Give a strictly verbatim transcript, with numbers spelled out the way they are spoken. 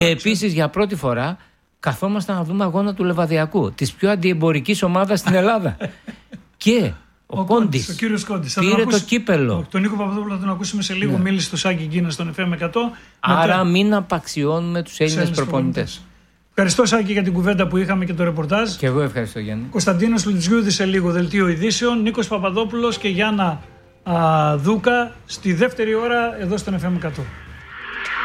Και επίσης για πρώτη φορά καθόμασταν να δούμε αγώνα του Λεβαδιακού, της πιο αντιεμπορικής ομάδας στην Ελλάδα. Και ο, ο Κόντης, ο κύριος Κόντης πήρε το κύπελο. Τον Νίκο Παπαδόπουλο θα τον ακούσουμε σε λίγο. Ναι. Μίλησε στο Σάκη Γκίνα στον εφ εμ εκατό. Άρα μετά... μην απαξιώνουμε τους Έλληνες προπονητές. Ευχαριστώ, Σάκη, για την κουβέντα που είχαμε και το ρεπορτάζ. Και εγώ ευχαριστώ, Γιάννη. Κωνσταντίνος Λουτζιούδης σε λίγο, δελτίο ειδήσεων. Νίκος Παπαδόπουλος και Γιάννα α, Δούκα στη δεύτερη ώρα εδώ στον εφ εμ εκατό.